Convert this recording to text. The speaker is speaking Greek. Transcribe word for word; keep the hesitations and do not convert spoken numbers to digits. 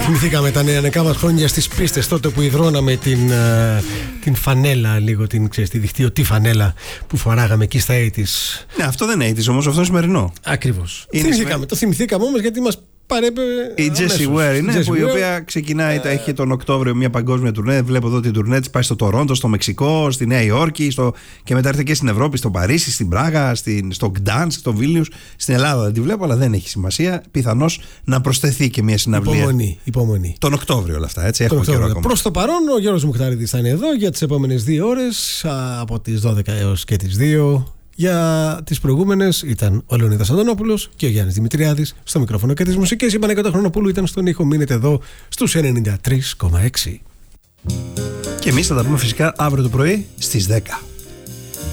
Θυμηθήκαμε τα νεανικά μας χρόνια στις πίστες, τότε που υδρώναμε την, uh, την φανέλα, λίγο την, ξέρεις, τη δικτυωτή φανέλα που φοράγαμε εκεί στα ογδόντα. Ναι, αυτό δεν είναι ογδόντα όμως, αυτό είναι σημερινό. Ακριβώς. Θυμηθήκαμε, το θυμηθήκαμε όμως γιατί μας παρέπε. Η Jessie Ware είναι, Jessie που Ware. Η οποία ξεκινάει, ε... έχει τον Οκτώβριο μια παγκόσμια τουρνέ. Βλέπω εδώ την τουρνέ της, πάει στο Τορόντο, στο Μεξικό, στη Νέα Υόρκη στο... και μετά έρθει και στην Ευρώπη, στο Παρίσι, στην Πράγα, στην... στο Γκτάνσκ, στο Βίλνιους. Στην Ελλάδα δεν τη βλέπω, αλλά δεν έχει σημασία. Πιθανώς να προσθεθεί και μια συναυλία. Υπομονή, υπομονή. Τον Οκτώβριο όλα αυτά, έτσι. Έχουμε καιρό ακόμα. Προς το παρόν, ο Γιώργος Μουχτάρηδης θα είναι εδώ για τις επόμενες δύο ώρες, από τις δώδεκα έως και τις δύο. Για τις προηγούμενες ήταν ο Λεωνίδας Αντωνόπουλος και ο Γιάννης Δημητριάδης στο μικρόφωνο και τις μουσικές. Η Παναγιώτα Χρονοπούλου ήταν στον ήχο. Μείνετε εδώ στους ενενήντα τρία κόμμα έξι. Και εμείς θα τα πούμε φυσικά αύριο το πρωί στις δέκα.